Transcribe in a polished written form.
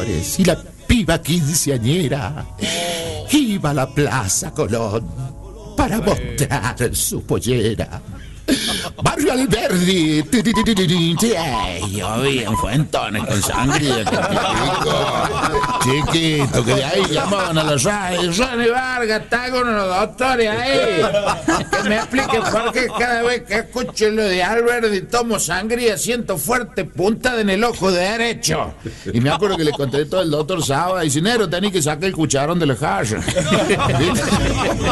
flores y la piba quinceañera iba a la Plaza Colón para mostrar su pollera. Barrio Alberdi. Yo vi en Fuentones con sangría. Chiquito, que de ahí llamaban a la radio. Ronnie Vargas está con unos doctores ahí. Que me expliquen por qué cada vez que escucho lo de Alberdi tomo sangría siento fuerte puntada en el ojo derecho. Y me acuerdo que le conté todo el doctor Saba y dice, Nero, tenés que sacar el cucharón de la jarra.